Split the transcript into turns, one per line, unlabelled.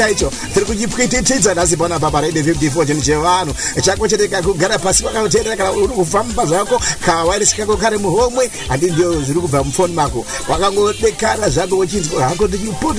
icho tiri kujipwititidza nhasi pana baba Radio 54 cheni chevanhu chako chete kugara pasi wakateerera kana uri kufamba zvako kawairisi kako kari muhomwe handi ndio zviri kubva mufoni mako wakangodekara zvako uchinzwa hako ndichipota